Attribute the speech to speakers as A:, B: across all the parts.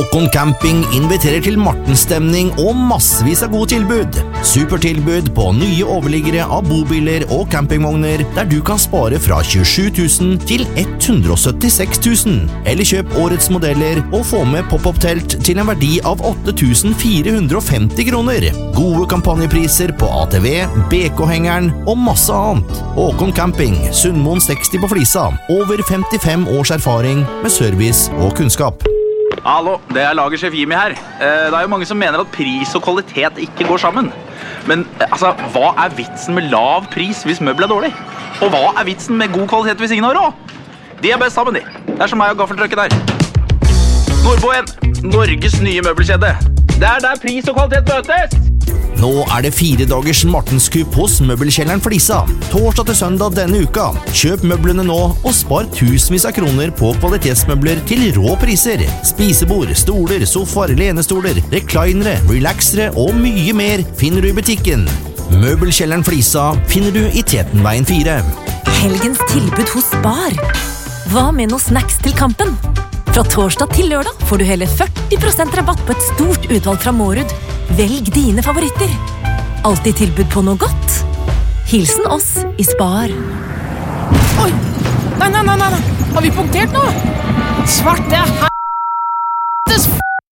A: Håkon Camping inviterer til Martenstemning og massevis av gode tilbud. Supertilbud på nye overliggere av bobiler og campingvogner, der du kan spare fra 27 000 til 176 000. Eller kjøp årets modeller og få med pop-up-telt til en verdi av 8 450 kroner. Gode kampanjepriser på ATV, BK-hengeren og masse annet. Håkon Camping, Sundmoen 60 på Flisa. Over 55 års erfaring med service og kunnskap.
B: Hallo, det lagersjef Jimmy her. Det jo mange som mener at pris og kvalitet ikke går sammen. Men altså, hva vitsen med lav pris hvis møbel dårlig? Og hva vitsen med god kvalitet hvis ingen har råd? De best sammen, de. Det som meg og gaffeltrøkket der. Nordboen, Norges nye møbelkjede. Det der pris og kvalitet møtes!
A: Nå det 4 dagers Martenskupp hos Møbelkjelleren Flisa. Torsdag til søndag denne uka. Kjøp møblene nå og spar tusenvis av kroner på kvalitetsmøbler til rå priser. Spisebord, stoler, sofaer, lenestoler, reclinere, relaxere og mye mer finner du i butikken. Møbelkjelleren Flisa finner du i Tetenveien 4.
C: Helgens tilbud hos Spar. Hva med noe snacks til kampen? Fra torsdag til lørdag får du hele 40% rabatt på et stort utvalg fra Mårud. Velg dine favoritter. Alltid tilbud på noe godt. Hilsen oss i Spar.
D: Oi! Nei. Har vi punktert nå? Svarte helvetes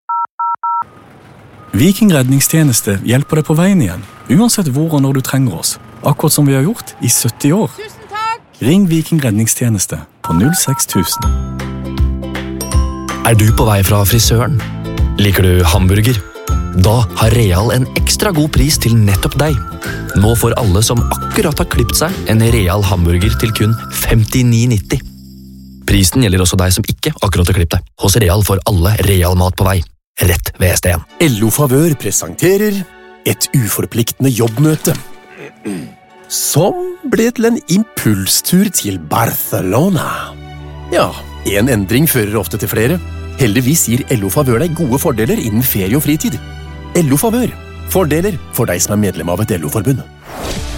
E: Viking redningstjeneste hjelper deg på veien igjen, uansett hvor og når du trenger oss. Akkurat som vi har gjort i 70 år.
D: Tusen takk!
E: Ring Viking redningstjeneste på 06000.
F: Du på vei fra frisøren? Liker du hamburger? Da har Real en ekstra god pris til nettopp deg. Nå får alle som akkurat har klippet seg en Real hamburger til kun 59,90. Prisen gjelder også deg som ikke akkurat har klippet deg. Hos Real får alle Real mat på vei. Rett ved SDN.
G: LO Favør presenterer et uforpliktende jobbmøte. Som ble til en impulstur til Barcelona. Ja, en endring fører ofte til flere. Heldigvis gir LO Favør deg gode fordeler innen ferie og fritid. LO Favør. Fordeler for deg som medlem av et LO-forbund.